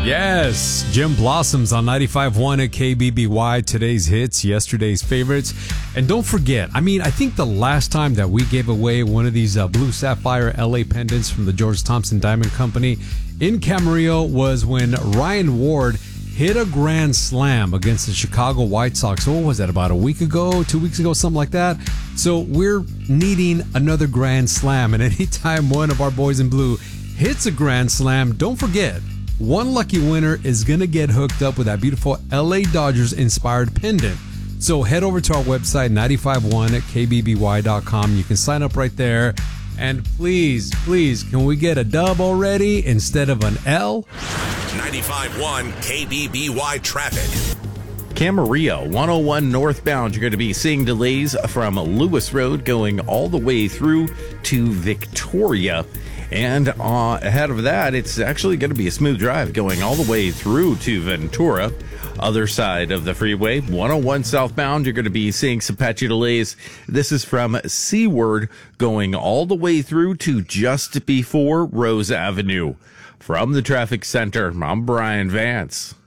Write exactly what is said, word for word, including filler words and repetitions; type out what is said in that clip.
Yes, Jim Blossoms on ninety-five point one at K B B Y. Today's hits, yesterday's favorites. And don't forget, I mean, I think the last time that we gave away one of these uh, blue sapphire L A pendants from the George Thompson Diamond Company in Camarillo was when Ryan Ward hit a grand slam against the Chicago White Sox. What was that, about a week ago, two weeks ago, something like that? So we're needing another grand slam. And anytime one of our boys in blue hits a grand slam, don't forget, one lucky winner is going to get hooked up with that beautiful L A Dodgers inspired pendant. So head over to our website, ninety-five point one at K B B Y dot com. You can sign up right there. And please, please, can we get a dub already instead of an L? ninety-five point one K B B Y traffic. Camarillo, one oh one northbound. You're going to be seeing delays from Lewis Road going all the way through to Victoria. And uh, ahead of that, it's actually going to be a smooth drive going all the way through to Ventura. Other side of the freeway, one oh one southbound, you're going to be seeing some patchy delays. This is from Seaward going all the way through to just before Rose Avenue. From the traffic center, I'm Brian Vance.